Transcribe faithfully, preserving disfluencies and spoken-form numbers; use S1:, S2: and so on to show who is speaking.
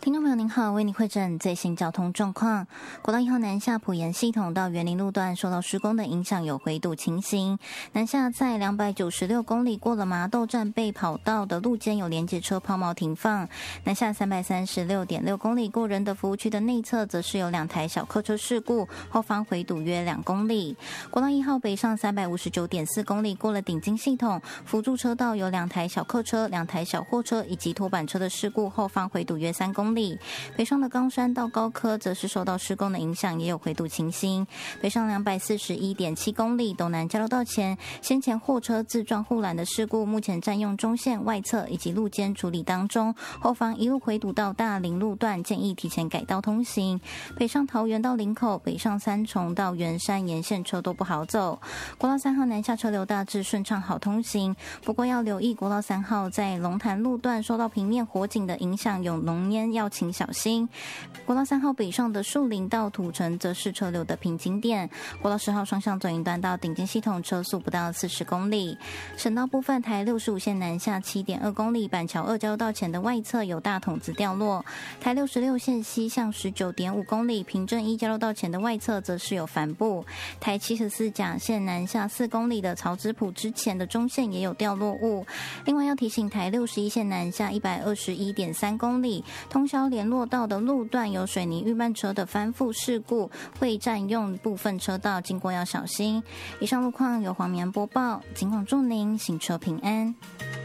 S1: 听众朋友您好，为您汇诊最新交通状况。国道一号南下埔盐系统到园林路段受到施工的影响，有回堵情形。南下在两百九十六公里过了麻豆站被跑道的路肩有连接车抛锚停放。南下三百三十六点六公里过仁德服务区的内侧，则是有两台小客车事故，后方回堵约两公里。国道一号北上三百五十九点四公里过了顶金系统，辅助车道有两台小客车、两台小货车以及拖板车的事故，后方回堵约三公里。北上的冈山到高科则是受到施工的影响，也有回堵情形。北上两百四十一点七公里东南交流道前，先前货车自撞护栏的事故，目前占用中线外侧以及路肩处理当中，后方一路回堵到大林路段，建议提前改道通行。北上桃园到林口，北上三重到圆山沿线车都不好走。国道三号南下车流大致顺畅好通行，不过要留意国道三号在龙潭路段受到平面火警的影响，有浓烟，要请小心。国道三号北上的树林到土城则是车流的瓶颈点。国道十号双向左营端到顶尖系统车速不到四十公里。省道部分，台六十五线南下七点二公里，板桥二交流道前的外侧有大筒子掉落。台六十六线西向十九点五公里，平镇一交流道前的外侧则是有帆布。台七十四甲线南下四公里的曹子埔之前的中线也有掉落物。另外要提醒，台六十一线南下一百二十一点三公里，通宵联络道的路段有水泥预拌车的翻覆事故，会占用部分车道，经过要小心。以上路况由黄绵播报，尽管祝您行车平安。